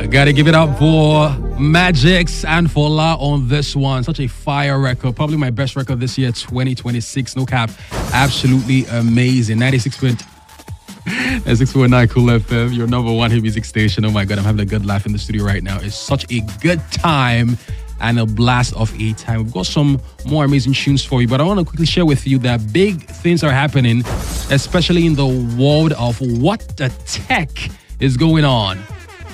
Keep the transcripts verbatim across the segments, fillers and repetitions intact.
Gotta give it up for Magix and Fola on this one. Such a fire record. Probably my best record this year, twenty twenty-six. No cap. Absolutely amazing. ninety-six point nine Cool F M, your number one hit music station. Oh my God, I'm having a good laugh in the studio right now. It's such a good time and a blast of a time. We've got some more amazing tunes for you, but I want to quickly share with you that big things are happening, especially in the world of what the tech is going on.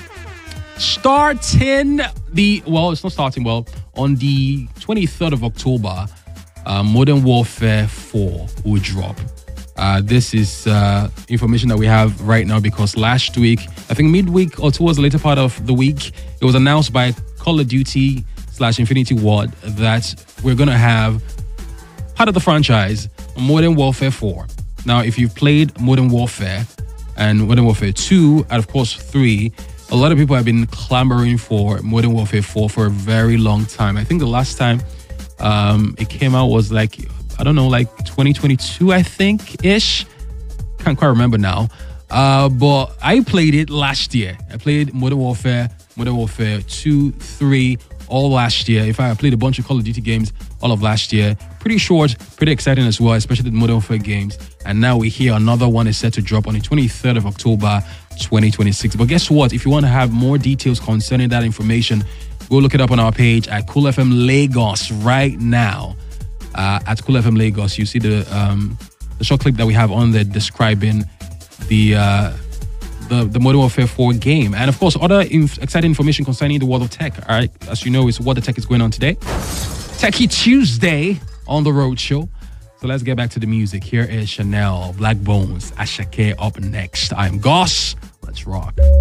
Starting the, well, it's not starting, well, on the twenty-third of October, uh, Modern Warfare four will drop. Uh, this is uh, information that we have right now because last week, I think midweek or towards the later part of the week, it was announced by Call of Duty slash Infinity Ward that we're going to have part of the franchise, Modern Warfare four. Now, if you've played Modern Warfare and Modern Warfare two, and of course three, a lot of people have been clamoring for Modern Warfare four for a very long time. I think the last time um, it came out was like, I don't know, like twenty twenty-two, I think, ish. Can't quite remember now. Uh, but I played it last year. I played Modern Warfare, Modern Warfare two, three, all last year. In fact, I played a bunch of Call of Duty games all of last year. Pretty short, pretty exciting as well, especially the Modern Warfare games. And now we hear another one is set to drop on the twenty-third of October, twenty twenty-six. But guess what? If you want to have more details concerning that information, go look it up on our page at Cool F M Lagos right now. Uh, at Cool F M Lagos, you see the um, the short clip that we have on there describing the uh, the the Modern Warfare four game, and of course other inf- exciting information concerning the world of tech. All right, as you know, it's what the tech is going on today. Techie Tuesday on the Road Show. So let's get back to the music. Here is Chanel, Black Bones, Ashake up next. I'm Goss. Let's rock.